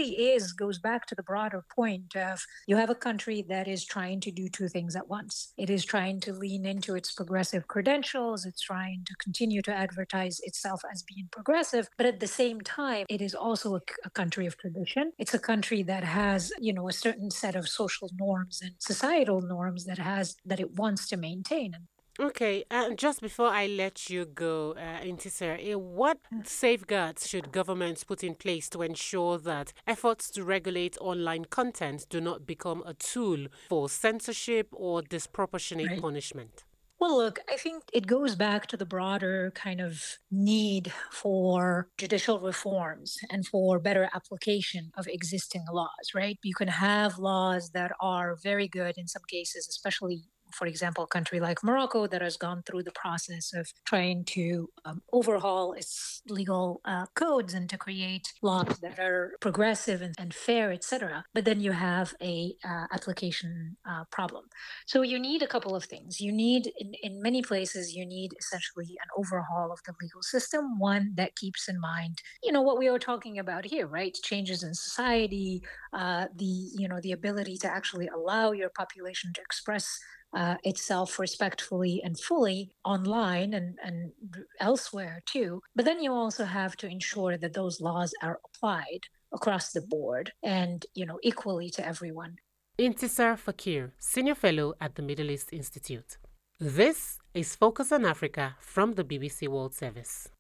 goes back to the broader point of you have a country that is trying to do two things at once. It is trying to lean into its progressive credentials. It's trying to continue to advertise itself as being progressive. But at the same time, it is also a country of tradition. It's a country that has, a certain set of social norms and societal norms that it wants to maintain. Okay, just before I let you go, Intisar, what safeguards should governments put in place to ensure that efforts to regulate online content do not become a tool for censorship or disproportionate Right. punishment? Well, look, I think it goes back to the broader kind of need for judicial reforms and for better application of existing laws, right? You can have laws that are very good in some cases, especially, for example, a country like Morocco that has gone through the process of trying to overhaul its legal codes and to create laws that are progressive and fair, etc. But then you have a application problem. So you need a couple of things. You need, in many places, you need essentially an overhaul of the legal system, one that keeps in mind, what we are talking about here, right? Changes in society, the ability to actually allow your population to express itself respectfully and fully online and elsewhere too. But then you also have to ensure that those laws are applied across the board and, equally to everyone. Intisar Fakir, Senior Fellow at the Middle East Institute. This is Focus on Africa from the BBC World Service.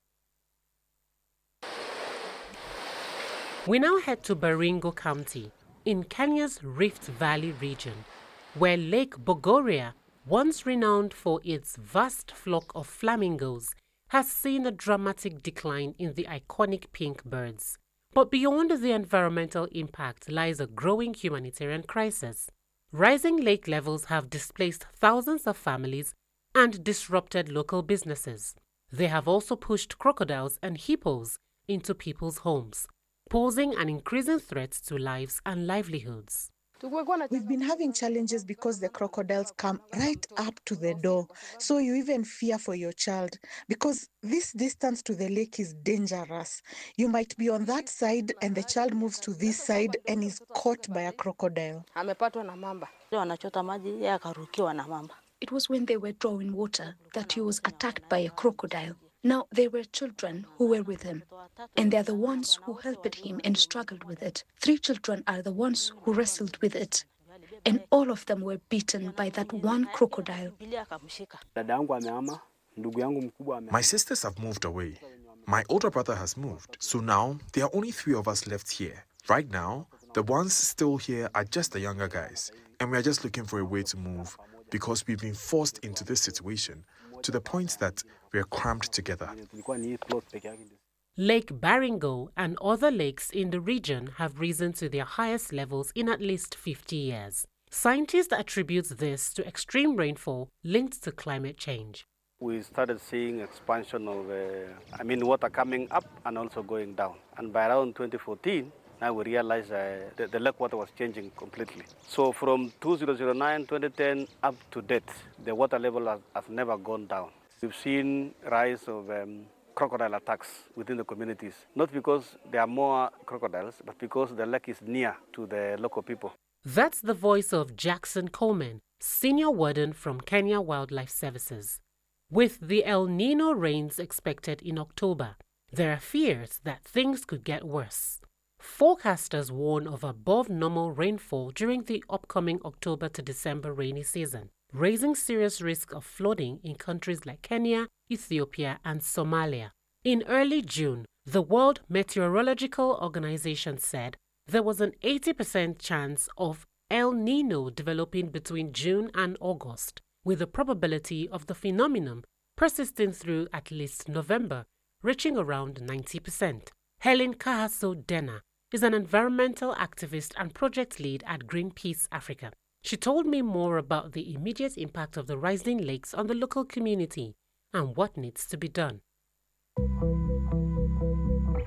We now head to Baringo County in Kenya's Rift Valley region, where Lake Bogoria, once renowned for its vast flock of flamingos, has seen a dramatic decline in the iconic pink birds. But beyond the environmental impact lies a growing humanitarian crisis. Rising lake levels have displaced thousands of families and disrupted local businesses. They have also pushed crocodiles and hippos into people's homes, posing an increasing threat to lives and livelihoods. We've been having challenges because the crocodiles come right up to the door. So you even fear for your child because this distance to the lake is dangerous. You might be on that side and the child moves to this side and is caught by a crocodile. It was when they were drawing water that he was attacked by a crocodile. Now, there were children who were with him, and they're the ones who helped him and struggled with it. 3 children are the ones who wrestled with it, and all of them were beaten by that one crocodile. My sisters have moved away. My older brother has moved, so now there are only 3 of us left here. Right now, the ones still here are just the younger guys, and we are just looking for a way to move because we've been forced into this situation to the point that we are crammed together. Lake Baringo and other lakes in the region have risen to their highest levels in at least 50 years. Scientists attribute this to extreme rainfall linked to climate change. We started seeing expansion of water coming up and also going down. And by around 2014, now we realized the lake water was changing completely. So from 2009, 2010 up to date, the water level has never gone down. We've seen rise of crocodile attacks within the communities, not because there are more crocodiles, but because the lake is near to the local people. That's the voice of Jackson Coleman, senior warden from Kenya Wildlife Services. With the El Nino rains expected in October, there are fears that things could get worse. Forecasters warn of above normal rainfall during the upcoming October to December rainy season, raising serious risk of flooding in countries like Kenya, Ethiopia, and Somalia. In early June, the World Meteorological Organization said there was an 80% chance of El Nino developing between June and August, with the probability of the phenomenon persisting through at least November, reaching around 90%. Helen Kahaso Dena is an environmental activist and project lead at Greenpeace Africa. She told me more about the immediate impact of the rising lakes on the local community and what needs to be done.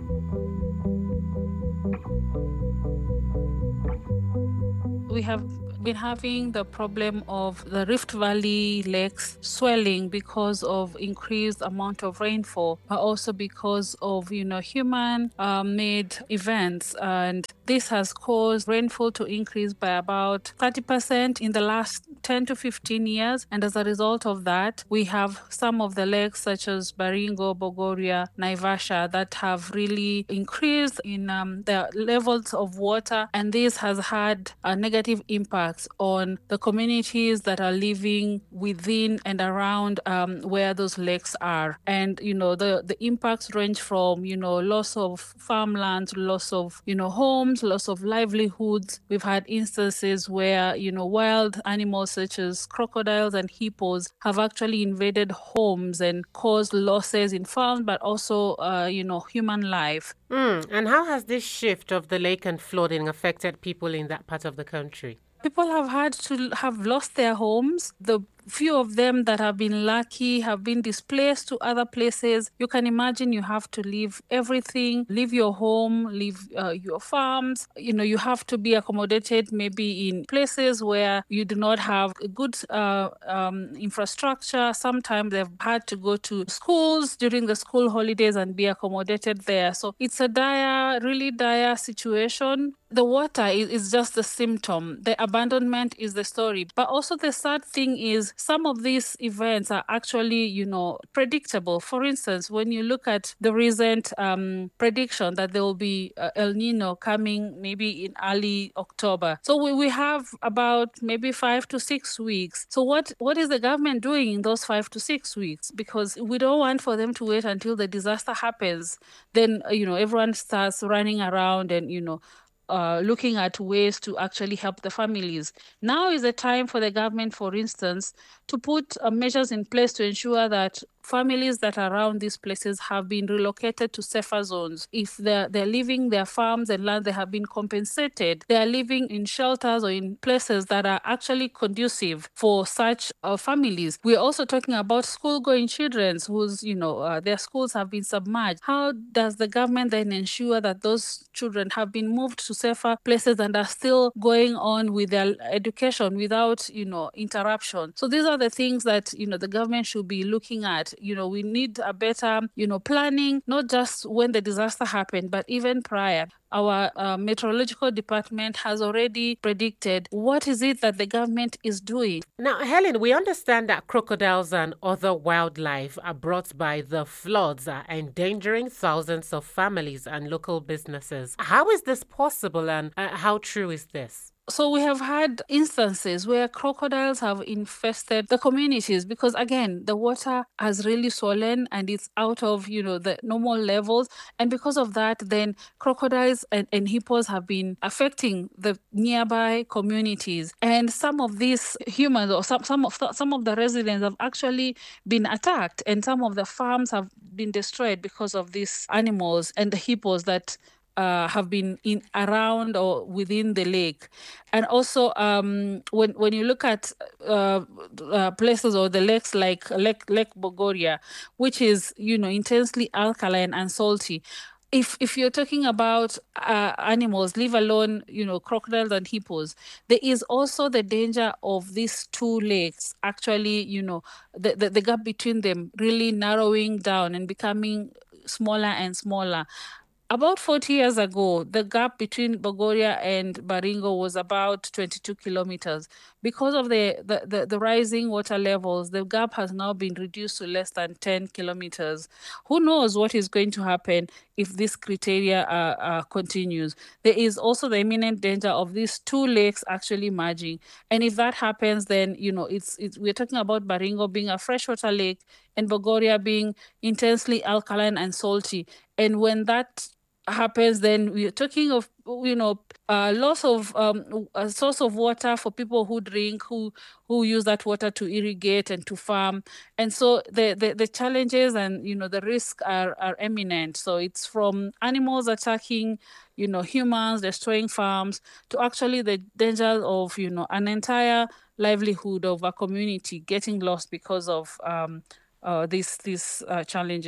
We have been having the problem of the Rift Valley lakes swelling because of increased amount of rainfall, but also because of human made events, and this has caused rainfall to increase by about 30% in the last 10 to 15 years. And as a result of that, we have some of the lakes such as Baringo, Bogoria, Naivasha that have really increased in the levels of water, and this has had a negative impacts on the communities that are living within and around where those lakes are. And the impacts range from loss of farmlands, loss of homes, loss of livelihoods. We've had instances where wild animals such as crocodiles and hippos have actually invaded homes and caused losses in farms, but also human life. And how has this shift of the lake and flooding affected people in that part of the country? People have had to have lost their homes. The few of them that have been lucky have been displaced to other places. You can imagine you have to leave everything, leave your home, leave your farms. You have to be accommodated maybe in places where you do not have a good infrastructure. Sometimes they've had to go to schools during the school holidays and be accommodated there. So it's a really dire situation. The water is just the symptom. The abandonment is the story. But also the sad thing is some of these events are actually, predictable. For instance, when you look at the recent prediction that there will be El Nino coming maybe in early October. So we have about maybe 5 to 6 weeks. So what is the government doing in those 5 to 6 weeks? Because we don't want for them to wait until the disaster happens. Then, everyone starts running around and, looking at ways to actually help the families. Now is the time for the government, for instance, to put measures in place to ensure that families that are around these places have been relocated to safer zones. If they're leaving their farms and land, they have been compensated. They are living in shelters or in places that are actually conducive for such families. We're also talking about school-going children whose, their schools have been submerged. How does the government then ensure that those children have been moved to safer places and are still going on with their education without, interruption? So these are the things that, the government should be looking at. We need a better, planning, not just when the disaster happened, but even prior. Our meteorological department has already predicted what is it that the government is doing. Now, Helen, we understand that crocodiles and other wildlife are brought by the floods are endangering thousands of families and local businesses. How is this possible, and how true is this? So we have had instances where crocodiles have infested the communities because, again, the water has really swollen and it's out of, the normal levels. And because of that, then crocodiles and hippos have been affecting the nearby communities. And some of these humans or some of the residents have actually been attacked, and some of the farms have been destroyed because of these animals and the hippos that have been in around or within the lake. And also when you look at places or the lakes like Lake Bogoria, which is intensely alkaline and salty, if you're talking about animals, leave alone crocodiles and hippos, there is also the danger of these two lakes actually the gap between them really narrowing down and becoming smaller and smaller. About 40 years ago, the gap between Bogoria and Baringo was about 22 kilometers. Because of the rising water levels, the gap has now been reduced to less than 10 kilometers. Who knows what is going to happen if this criteria continues? There is also the imminent danger of these two lakes actually merging. And if that happens, then, we're talking about Baringo being a freshwater lake and Bogoria being intensely alkaline and salty. And when that happens, then we're talking of loss of a source of water for people who drink, who use that water to irrigate and to farm. And so the challenges and the risks are imminent. So it's from animals attacking humans, destroying farms, to actually the danger of an entire livelihood of a community getting lost because of these challenges.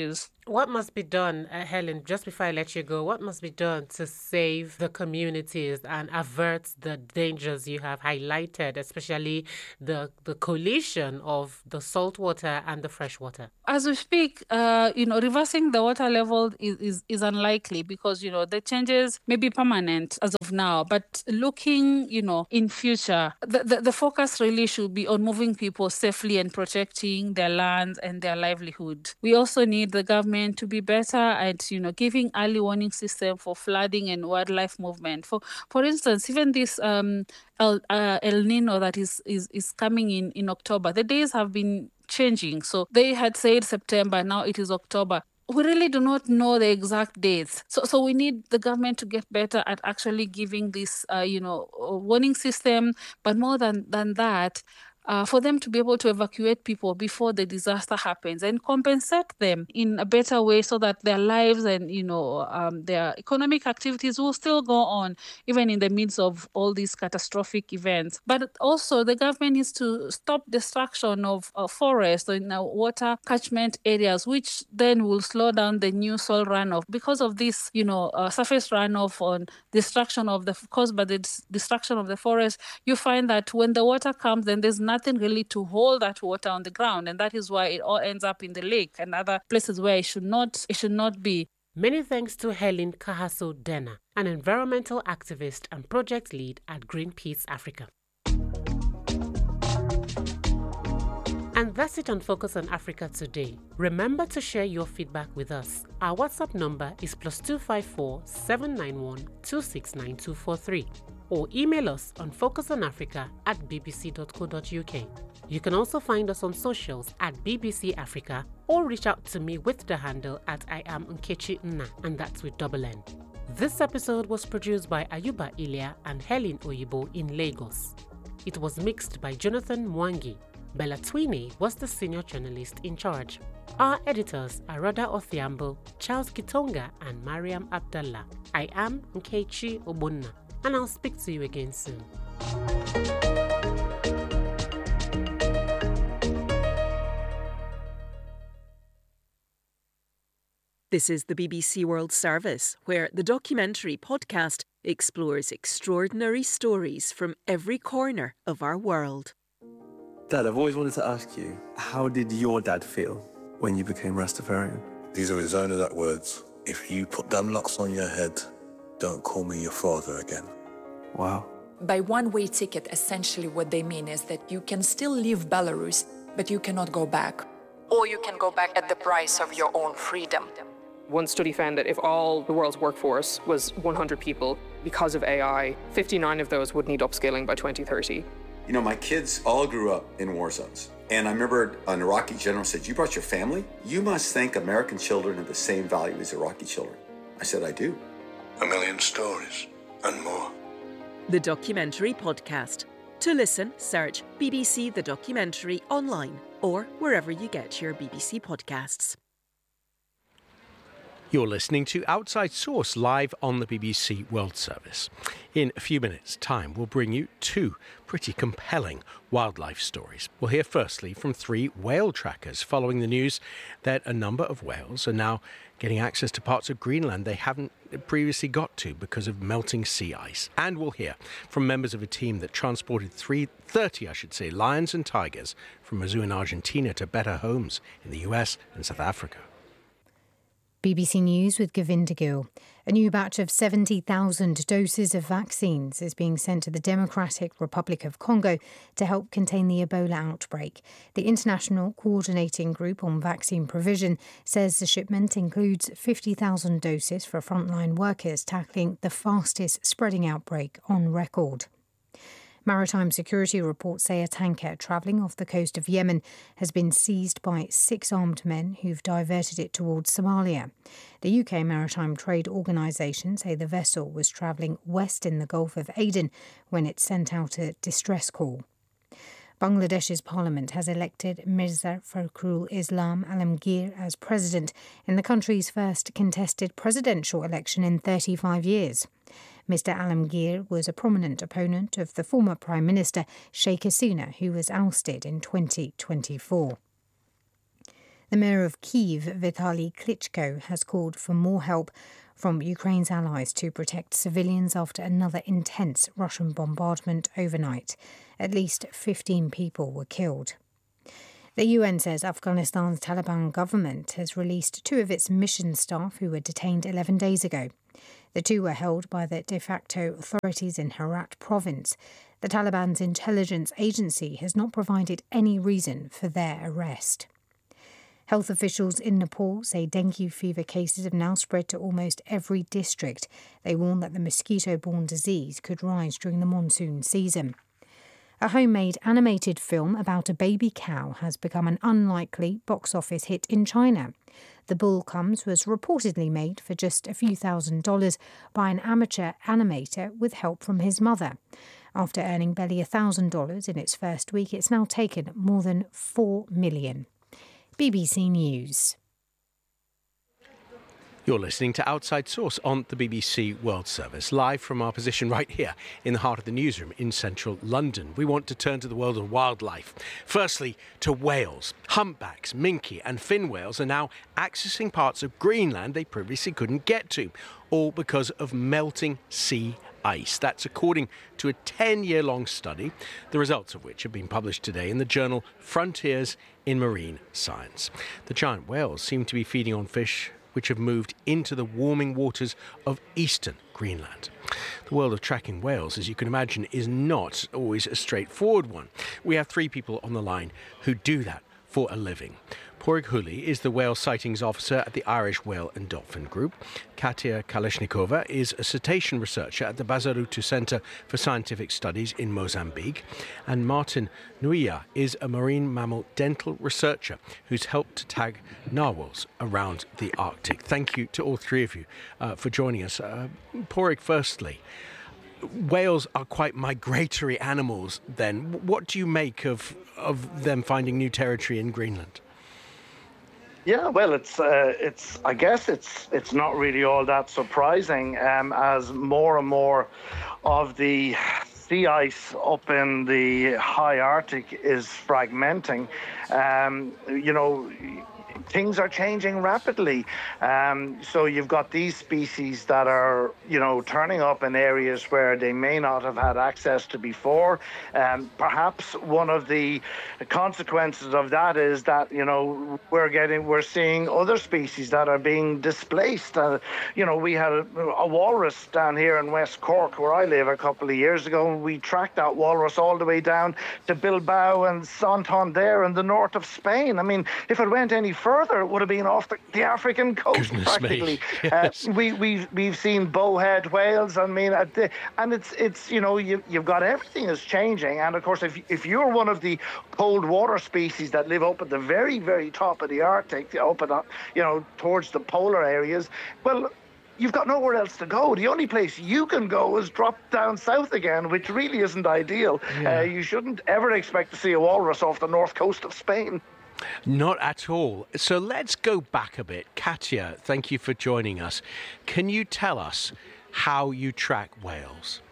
What must be done, Helen, just before I let you go, what must be done to save the communities and avert the dangers you have highlighted, especially the collision of the salt water and the fresh water? As we speak, reversing the water level is unlikely because, the changes may be permanent as of now. But looking, in future, the focus really should be on moving people safely and protecting their lands and their livelihood. We also need the government to be better at, giving early warning system for flooding and wildlife movement. For instance, even this El Nino that is coming in October, the days have been changing. So they had said September, now it is October. We really do not know the exact dates. So we need the government to get better at actually giving this, warning system. But more than that, for them to be able to evacuate people before the disaster happens and compensate them in a better way so that their lives and, their economic activities will still go on, even in the midst of all these catastrophic events. But also the government needs to stop destruction of forests in water catchment areas, which then will slow down the new soil runoff. Because of this, surface runoff on destruction of caused by the destruction of the forest, you find that when the water comes, then there's nothing really to hold that water on the ground, and that is why it all ends up in the lake and other places where it should not be. Many thanks to Helen Kahaso Dena, an environmental activist and project lead at Greenpeace Africa. And that's it on Focus on Africa today. Remember to share your feedback with us. Our WhatsApp number is +254 791 269243. Or email us on focusonafrica@bbc.co.uk. You can also find us on socials at BBC Africa or reach out to me with the handle at I am Nkechi Nna, and that's with double N. This episode was produced by Ayuba Ilya and Helen Oyibo in Lagos. It was mixed by Jonathan Mwangi. Bella Tweeney was the senior journalist in charge. Our editors are Rhoda Othiambo, Charles Kitonga, and Mariam Abdallah. I am Nkechi Obunna, and I'll speak to you again soon. This is the BBC World Service, where the documentary podcast explores extraordinary stories from every corner of our world. Dad, I've always wanted to ask you, how did your dad feel when you became Rastafarian? These are his own exact words. If you put them locks on your head, don't call me your father again. Wow. By one-way ticket, essentially what they mean is that you can still leave Belarus, but you cannot go back. Or you can go back at the price of your own freedom. One study found that if all the world's workforce was 100 people, because of AI, 59 of those would need upskilling by 2030. You know, my kids all grew up in war zones. And I remember an Iraqi general said, "You brought your family? You must think American children have the same value as Iraqi children." I said, "I do." 1,000,000 stories and more. The Documentary Podcast. To listen, search BBC The Documentary online or wherever you get your BBC podcasts. You're listening to Outside Source live on the BBC World Service. In a few minutes' time, we'll bring you two pretty compelling wildlife stories. We'll hear firstly from 3 whale trackers following the news that a number of whales are now getting access to parts of Greenland they haven't previously got to because of melting sea ice. And we'll hear from members of a team that transported 30 lions and tigers from a zoo in Argentina to better homes in the US and South Africa. BBC News with Govinda Gill. A new batch of 70,000 doses of vaccines is being sent to the Democratic Republic of Congo to help contain the Ebola outbreak. The International Coordinating Group on Vaccine Provision says the shipment includes 50,000 doses for frontline workers tackling the fastest spreading outbreak on record. Maritime security reports say a tanker travelling off the coast of Yemen has been seized by 6 armed men who've diverted it towards Somalia. The UK Maritime Trade Organisation say the vessel was travelling west in the Gulf of Aden when it sent out a distress call. Bangladesh's parliament has elected Mirza Fakhrul Islam Alamgir as president in the country's first contested presidential election in 35 years. Mr Alamgir was a prominent opponent of the former Prime Minister Sheikh Hasina, who was ousted in 2024. The mayor of Kyiv, Vitaly Klitschko, has called for more help from Ukraine's allies to protect civilians after another intense Russian bombardment overnight. At least 15 people were killed. The UN says Afghanistan's Taliban government has released 2 of its mission staff who were detained 11 days ago. The 2 were held by the de facto authorities in Herat province. The Taliban's intelligence agency has not provided any reason for their arrest. Health officials in Nepal say dengue fever cases have now spread to almost every district. They warn that the mosquito-borne disease could rise during the monsoon season. A homemade animated film about a baby cow has become an unlikely box office hit in China. The Bull Comes was reportedly made for just a few $1,000s by an amateur animator with help from his mother. After earning barely $1,000 in its first week, it's now taken more than $4 million. BBC News. You're listening to Outside Source on the BBC World Service, live from our position right here in the heart of the newsroom in central London. We want to turn to the world of wildlife. Firstly, to whales. Humpbacks, minke and fin whales are now accessing parts of Greenland they previously couldn't get to, all because of melting sea ice. That's according to a 10-year-long study, the results of which have been published today in the journal Frontiers in Marine Science. The giant whales seem to be feeding on fish which have moved into the warming waters of eastern Greenland. The world of tracking whales, as you can imagine, is not always a straightforward one. We have 3 people on the line who do that for a living. Porg Huli is the whale sightings officer at the Irish Whale and Dolphin Group. Katia Kalashnikova is a cetacean researcher at the Bazarutu Centre for Scientific Studies in Mozambique. And Martin Nuia is a marine mammal dental researcher who's helped to tag narwhals around the Arctic. Thank you to all 3 of you for joining us. Porg, firstly, whales are quite migratory animals then. What do you make of them finding new territory in Greenland? Yeah, well, I guess it's not really all that surprising as more and more of the sea ice up in the high Arctic is fragmenting. Things are changing rapidly. So you've got these species that are, turning up in areas where they may not have had access to before. Perhaps one of the consequences of that is that, we're seeing other species that are being displaced. We had a walrus down here in West Cork, where I live, a couple of years ago. We tracked that walrus all the way down to Bilbao and Santander in the north of Spain. I mean, if it went any further, it would have been off the African coast. Goodness practically. Yes. We've seen bowhead whales. I mean, and it's you've got everything is changing. And of course, if you're one of the cold water species that live up at the very, very top of the Arctic, up at towards the polar areas, well, you've got nowhere else to go. The only place you can go is drop down south again, which really isn't ideal. Yeah. You shouldn't ever expect to see a walrus off the north coast of Spain. Not at all. So let's go back a bit. Katia, thank you for joining us. Can you tell us how you track whales?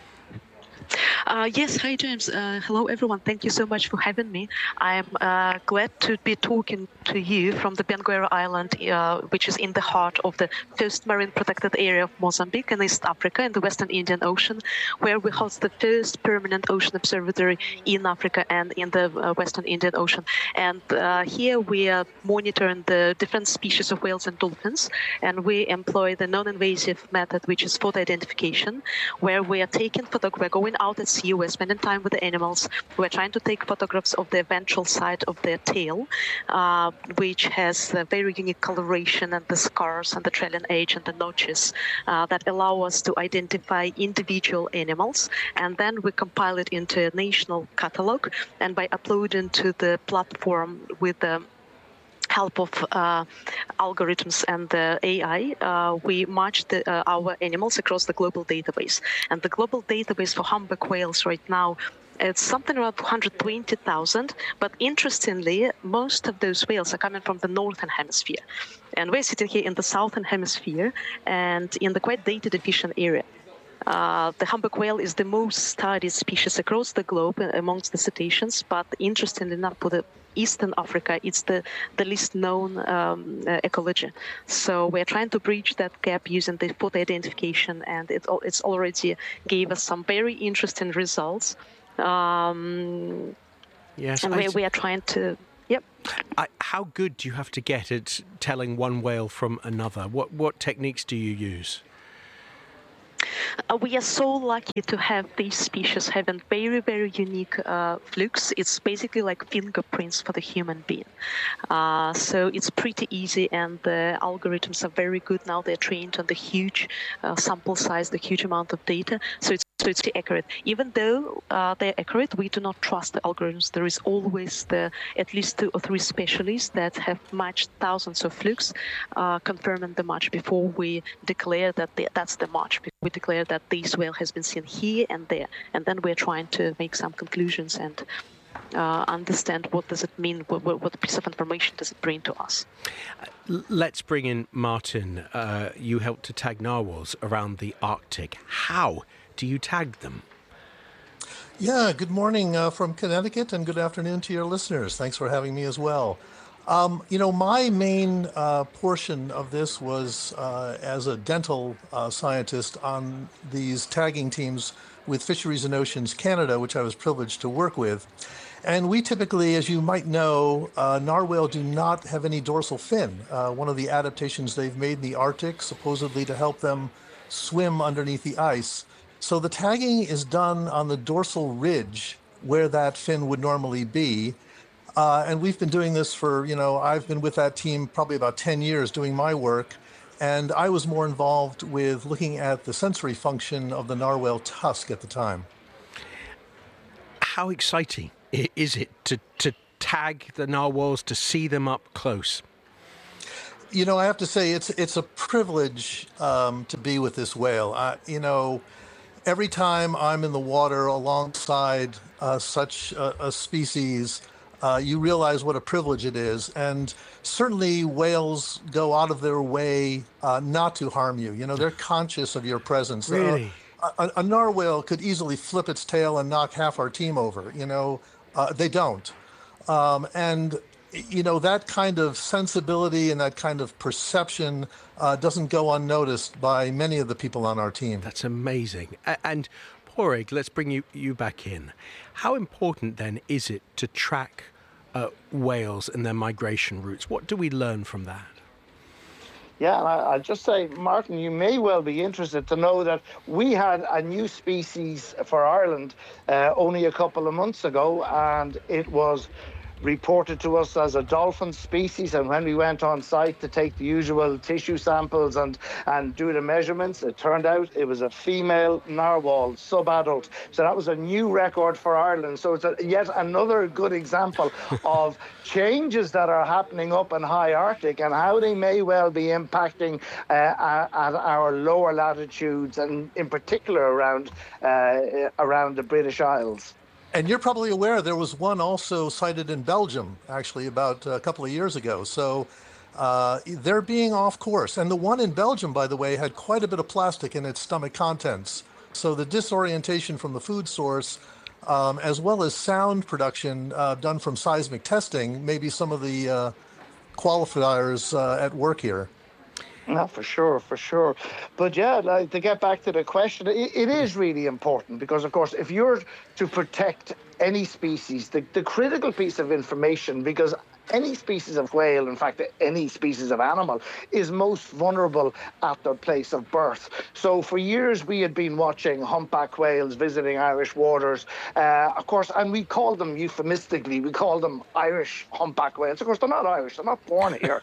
Yes, hi James. Hello everyone. Thank you so much for having me. I'm glad to be talking to you from the Benguela Island, which is in the heart of the first marine protected area of Mozambique in East Africa in the Western Indian Ocean, where we host the first permanent ocean observatory in Africa and in the Western Indian Ocean. And here we are monitoring the different species of whales and dolphins, and we employ the non-invasive method, which is photo identification, where we are taking photographs. We're going out at sea, we're spending time with the animals, we're trying to take photographs of the ventral side of their tail, which has a very unique coloration and the scars and the trailing edge and the notches that allow us to identify individual animals. And then we compile it into a national catalog, and by uploading to the platform with the help of algorithms and the AI, we match our animals across the global database. And the global database for humpback whales right now, it's something around 120,000, but interestingly, most of those whales are coming from the northern hemisphere. And we're sitting here in the southern hemisphere and in the quite data deficient area. The humpback whale is the most studied species across the globe amongst the cetaceans, but interestingly enough, for the Eastern Africa, it's the least known ecology. So we're trying to bridge that gap using the photo identification, and it's already gave us some very interesting results. Yes, and we are trying to. Yep. How good do you have to get at telling one whale from another? What techniques do you use? We are so lucky to have these species having very, very unique flukes. It's basically like fingerprints for the human being. So it's pretty easy, and the algorithms are very good now. They're trained on the huge sample size, the huge amount of data. So it's accurate. Even though they're accurate, we do not trust the algorithms. There is always at least 2 or 3 specialists that have matched thousands of flukes, confirming the match before we declare that that's the match. We declare that this whale has been seen here and there, and then we're trying to make some conclusions and understand what does it mean, what piece of information does it bring to us. Let's bring in Martin. You helped to tag narwhals around the Arctic. How do you tag them? Yeah, good morning from Connecticut, and good afternoon to your listeners. Thanks for having me as well. My main portion of this was as a dental scientist on these tagging teams with Fisheries and Oceans Canada, which I was privileged to work with. And we typically, as you might know, narwhal do not have any dorsal fin. One of the adaptations they've made in the Arctic, supposedly to help them swim underneath the ice. So the tagging is done on the dorsal ridge where that fin would normally be. And we've been doing this for, I've been with that team probably about 10 years doing my work. And I was more involved with looking at the sensory function of the narwhal tusk at the time. How exciting is it to tag the narwhals, to see them up close? I have to say it's a privilege to be with this whale. Every time I'm in the water alongside such a species, you realize what a privilege it is. And certainly whales go out of their way not to harm you. They're conscious of your presence. Really? A narwhal could easily flip its tail and knock half our team over. They don't. That kind of sensibility and that kind of perception doesn't go unnoticed by many of the people on our team. That's amazing. And Padraig, let's bring you back in. How important then is it to track whales and their migration routes? What do we learn from that? Yeah, and I'll just say, Martin, you may well be interested to know that we had a new species for Ireland only a couple of months ago, and it was reported to us as a dolphin species. And when we went on site to take the usual tissue samples and do the measurements, it turned out it was a female narwhal, subadult. So that was a new record for Ireland. So it's yet another good example of changes that are happening up in high Arctic and how they may well be impacting at our lower latitudes, and in particular around the British Isles. And you're probably aware there was one also sighted in Belgium, actually, about a couple of years ago. So they're being off course. And the one in Belgium, by the way, had quite a bit of plastic in its stomach contents. So the disorientation from the food source, as well as sound production done from seismic testing, may be some of the qualifiers at work here. No, for sure. But yeah, to get back to the question, it is really important because, of course, if you're to protect any species, the critical piece of information, because any species of whale, in fact, any species of animal, is most vulnerable at their place of birth. So for years, we had been watching humpback whales visiting Irish waters, of course, and we call them euphemistically, we call them Irish humpback whales. Of course, they're not Irish, they're not born here.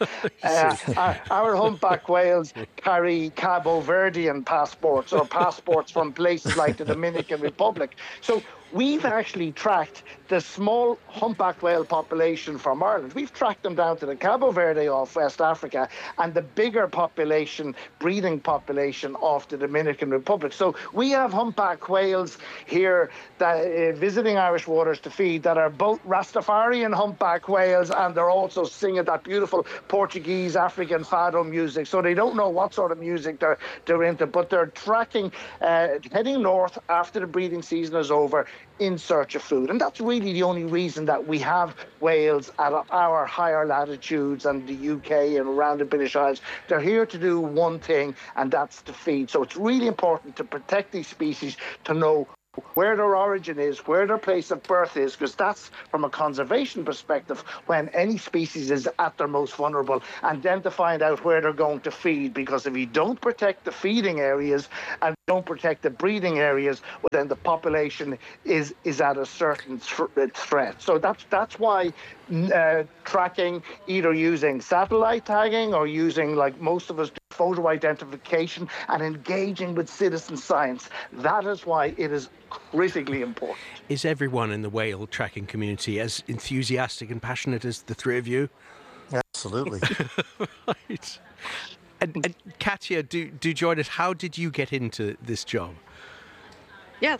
Our humpback whales carry Cabo Verdean passports or passports from places like the Dominican Republic. So we've actually tracked the small humpback whale population from Ireland whales. We've tracked them down to the Cabo Verde off West Africa and the bigger population, breeding population off the Dominican Republic. So we have humpback whales here that visiting Irish waters to feed that are both Rastafarian humpback whales, and they're also singing that beautiful Portuguese African fado music. So they don't know what sort of music they're into, but they're tracking, heading north after the breeding season is over in search of food. And that's really the only reason that we have whales at our higher latitudes and the UK and around the British Isles. They're here to do one thing, and that's to feed. So it's really important to protect these species, to know where their origin is, where their place of birth is, because that's, from a conservation perspective, when any species is at their most vulnerable, and then to find out where they're going to feed, because if you don't protect the feeding areas and don't protect the breeding areas, well, then the population is at a certain threat. So that's why tracking, either using satellite tagging or using, like most of us do, photo identification and engaging with citizen science. That is why it is critically important. Is everyone in the whale tracking community as enthusiastic and passionate as the three of you? Absolutely. Right. And Katja, do join us. How did you get into this job? Yeah,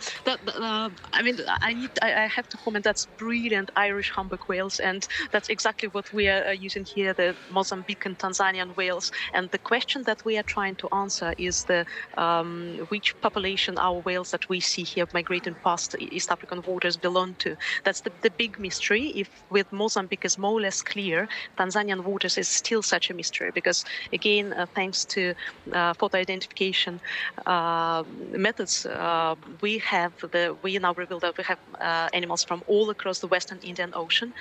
I have to comment. That's brilliant Irish humpback whales, and that's exactly what we are using here, the Mozambique and Tanzanian whales. And the question that we are trying to answer is the which population our whales that we see here migrating past East African waters belong to. That's the big mystery. If with Mozambique is more or less clear, Tanzanian waters is still such a mystery, because again, thanks to photo identification methods, we now reveal that we have animals from all across the Western Indian Ocean,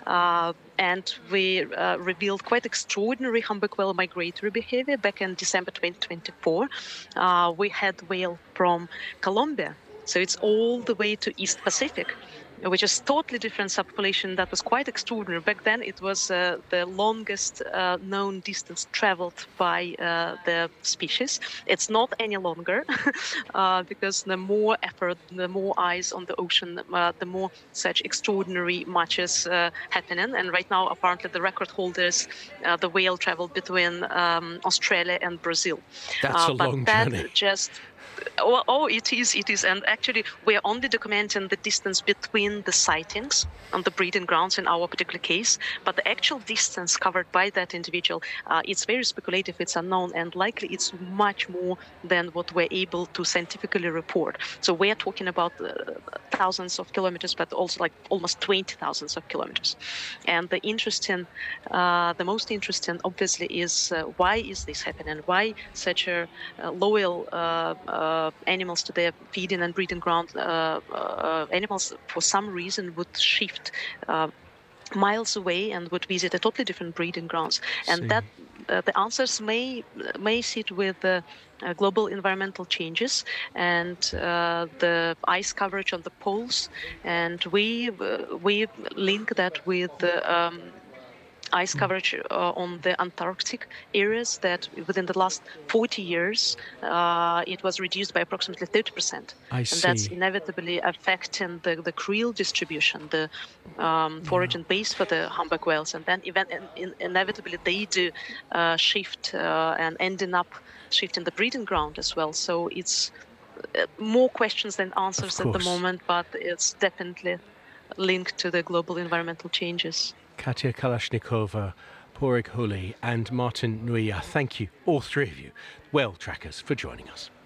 and we revealed quite extraordinary humpback whale migratory behavior back in December 2024. We had whale from Colombia, so it's all the way to East Pacific, which is totally different subpopulation that was quite extraordinary. Back then, it was the longest known distance traveled by the species. It's not any longer, because the more effort, the more eyes on the ocean, the more such extraordinary matches happening. And right now, apparently, the record holders, the whale traveled between Australia and Brazil. That's a long journey. It is. And actually, we are only documenting the distance between the sightings on the breeding grounds in our particular case. But the actual distance covered by that individual, it's very speculative, it's unknown, and likely it's much more than what we're able to scientifically report. So we're talking about thousands of kilometers, but also like almost 20,000 of kilometers. And the most interesting, obviously, is why is this happening? Why such a loyal animals to their feeding and breeding ground, animals for some reason would shift miles away and would visit a totally different breeding grounds. And that the answers may sit with global environmental changes and the ice coverage on the poles, and we link that with the ice coverage on the Antarctic areas, that within the last 40 years, it was reduced by approximately 30%. And that's inevitably affecting the creel distribution, the foraging base for the humpback whales. And then inevitably they do shift and ending up shifting the breeding ground as well. So it's more questions than answers at the moment, but it's definitely linked to the global environmental changes. Katja Kalashnikova, Padraig Hooley and Martin Nuia, thank you, all three of you, whale trackers, for joining us.